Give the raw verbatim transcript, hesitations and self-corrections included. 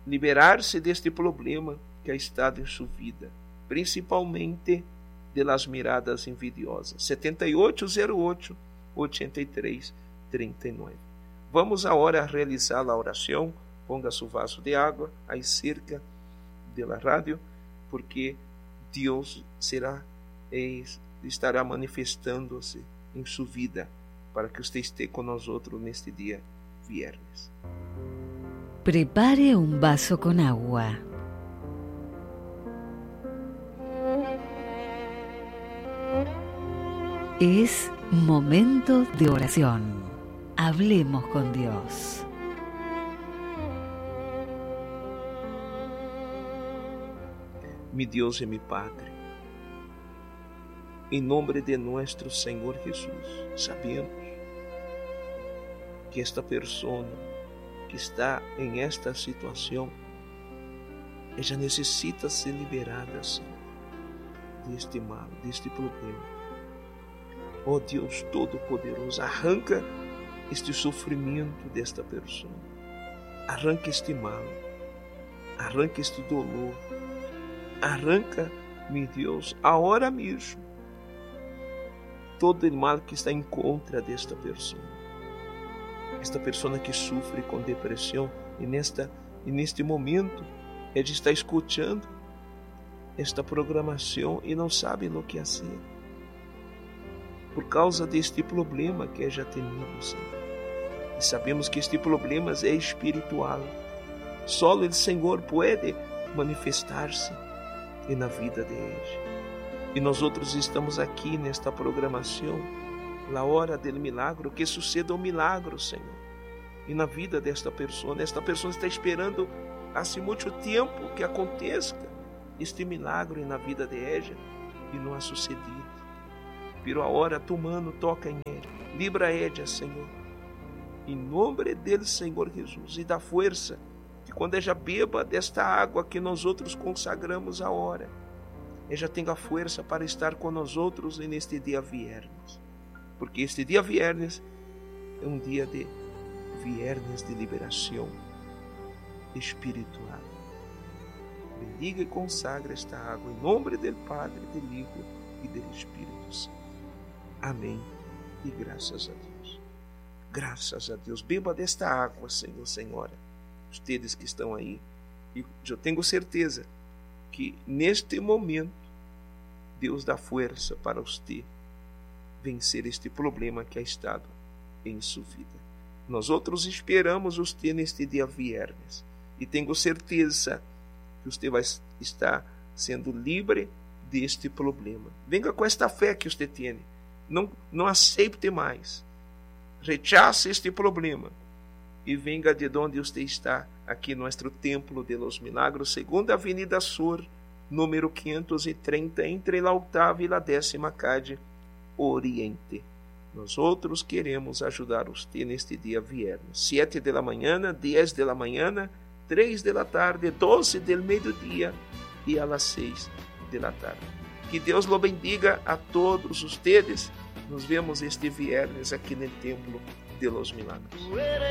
liberar-se deste problema que ha estado em sua vida, principalmente de las miradas envidiosas. setenta e oito zero oito, oitenta e três, trinta e nove. Vamos agora realizar a oração. Ponga seu vaso de água aí cerca da rádio, porque Deus será, estará manifestando-se em sua vida para que você esteja conosco neste dia viernes. Prepare un vaso con agua. Es momento de oración. Hablemos con Dios. Mi Deus e mi Padre, em nome de nosso Senhor Jesus, sabemos que esta pessoa que está em esta situação, ela necessita ser liberada, Senhor, deste mal, deste problema. Oh Deus Todo-Poderoso, arranca este sofrimento desta pessoa, arranca este mal, arranca este dolor, arranca, meu Deus, agora mesmo, todo o mal que está em contra desta pessoa. Esta pessoa que sofre com depressão, e, nesta, e neste momento, ela está escutando esta programação e não sabe o que fazer. Por causa deste problema que ela tem, Senhor. E sabemos que este problema é espiritual. Só o Senhor pode manifestar-se na vida de ela. E nós outros estamos aqui nesta programação, na hora do milagre, que suceda um milagre, Senhor. E na vida desta pessoa, esta pessoa está esperando há muito tempo que aconteça este milagre na vida de ela e não ha sucedido. Pero agora, tu mano toca em ela, libra ela, Senhor, em nome dele, Senhor Jesus, e dá força que quando ela beba desta água que nós outros consagramos a hora, ela tenha força para estar com nós outros neste dia viernes, porque este dia viernes é um dia de viernes de liberação espiritual. Bendiga e consagra esta água em nome do Padre, do Filho e do Espírito Santo. Amém. E graças a Deus. Graças a Deus. Beba desta água, Senhor, Senhora. Vocês que estão aí. E eu tenho certeza que neste momento Deus dá força para você vencer este problema que ha estado em sua vida. Nós outros esperamos você neste dia viernes. E tenho certeza que você vai estar sendo livre deste problema. Venga com esta fé que você tem. Não, não aceite mais. Rechace este problema. E venga de onde você está, aqui no nosso Templo de los Milagros, segunda Avenida Sur, número quinhentos e trinta, entre a oitava e a décima calle Oriente. Nós outros queremos ajudar você neste dia viernes. Sete da manhã, dez da manhã, três da tarde, doze do meio-dia e às seis da tarde. Que Deus lo bendiga a todos ustedes. Nos vemos este viernes aqui no Templo de los Milagros.